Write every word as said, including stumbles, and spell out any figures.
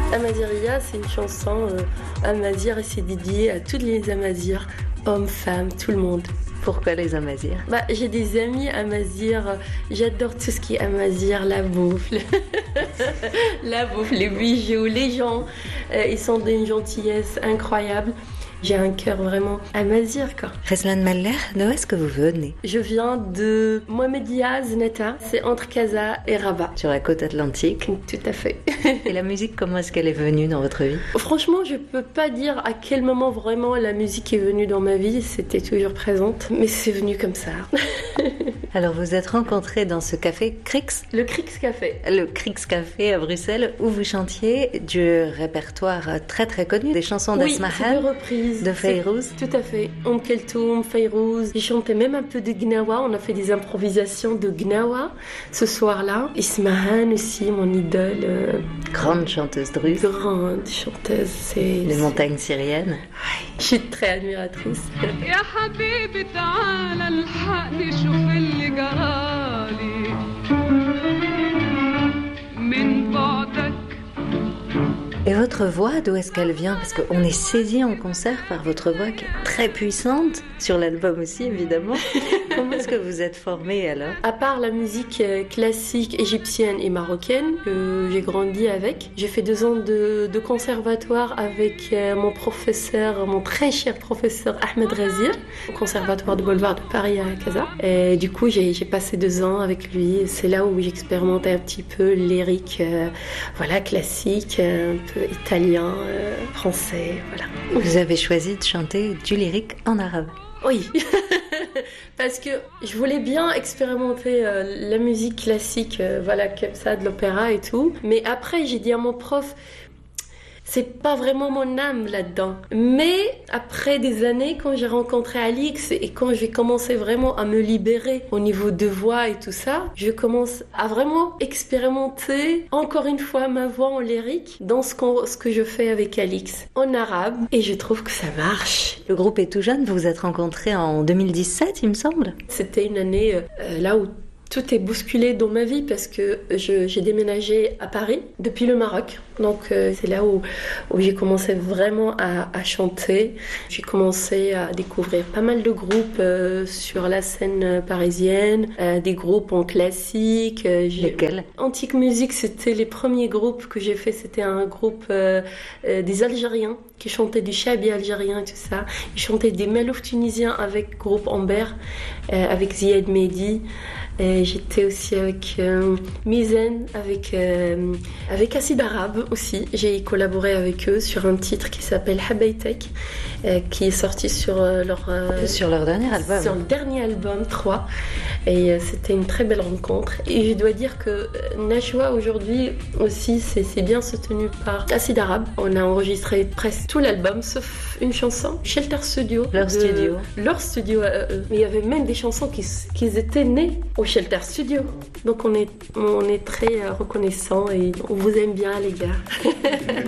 Amaziria, c'est une chanson euh, amazigh et c'est dédié à toutes les Amazirs, hommes, femmes, tout le monde. Pourquoi les Amazirs? Bah, j'ai des amis Amazirs, j'adore tout ce qui est Amazigh, la bouffe, la bouffe, les bijoux, les gens, euh, ils sont d'une gentillesse incroyable. J'ai un cœur vraiment amazigh, quoi. Reslan Malher, d'où est-ce que vous venez? Je viens de Mohamedia Zenata, c'est entre Casa et Rabat. Sur la côte atlantique? Tout à fait. Et la musique, comment est-ce qu'elle est venue dans votre vie? Franchement, je peux pas dire à quel moment vraiment la musique est venue dans ma vie, c'était toujours présente, mais c'est venu comme ça. Alors vous êtes rencontrés dans ce café Crix? Le Crix Café. Le Crix Café à Bruxelles, où vous chantiez du répertoire très très connu, des chansons oui, d'Asmahal, de reprises, de Fayrouz. Tout à fait. Om Keltoum, Fayrouz. J'ai chanté même un peu de Gnawa, on a fait des improvisations de Gnawa ce soir-là. Ismahan aussi, mon idole. Euh... Grande chanteuse druze. Grande chanteuse, c'est... Les montagnes syriennes. Je suis très admiratrice. Et votre voix, d'où est-ce qu'elle vient? Parce qu'on est saisi en concert par votre voix qui est très puissante, sur l'album aussi évidemment. Comment est-ce que vous êtes formée alors? À part la musique classique égyptienne et marocaine que j'ai grandi avec, j'ai fait deux ans de, de conservatoire avec mon professeur, mon très cher professeur Ahmed Razir, au conservatoire de Boulevard de Paris à Casa. Et du coup, j'ai, j'ai passé deux ans avec lui. C'est là où j'expérimentais un petit peu lyrique, euh, voilà, classique, un peu italien, euh, français, voilà. Vous avez choisi de chanter du lyrique en arabe? Oui, parce que je voulais bien expérimenter euh, la musique classique, euh, voilà, comme ça, de l'opéra et tout. Mais après, j'ai dit à mon prof, c'est pas vraiment mon âme là-dedans. Mais après des années, quand j'ai rencontré Alix et quand j'ai commencé vraiment à me libérer au niveau de voix et tout ça, je commence à vraiment expérimenter encore une fois ma voix en lyrique dans ce, qu'on, ce que je fais avec Alix en arabe et je trouve que ça marche. Le groupe est tout jeune, vous vous êtes rencontrés en deux mille dix-sept, il me semble. C'était une année euh, là où tout est bousculé dans ma vie parce que je, j'ai déménagé à Paris depuis le Maroc. Donc euh, c'est là où, où j'ai commencé vraiment à, à chanter. J'ai commencé à découvrir pas mal de groupes euh, sur la scène parisienne, euh, des groupes en classique. Euh, Lesquels? Antique Musique, c'était les premiers groupes que j'ai fait. C'était un groupe euh, euh, des Algériens qui chantaient du chabi algérien et tout ça. Ils chantaient des malouf tunisiens avec groupe Amber, euh, avec Ziad Mehdi. Et j'étais aussi avec euh, Mizen, avec, euh, avec Acid Arabe aussi. J'ai collaboré avec eux sur un titre qui s'appelle Habaytek, euh, qui est sorti sur euh, leur... Euh, sur leur dernier album. Sur le dernier album, trois. Et euh, c'était une très belle rencontre. Et je dois dire que euh, Najwa aujourd'hui aussi, c'est, c'est bien soutenu par Acid Arabe. On a enregistré presque tout l'album, sauf une chanson, Shelter Studio. Leur de, studio. Leur studio à eux. Mais il y avait même des chansons qui, qui étaient nées au Shelter Studio. Donc on est, on est très reconnaissants et on vous aime bien les gars.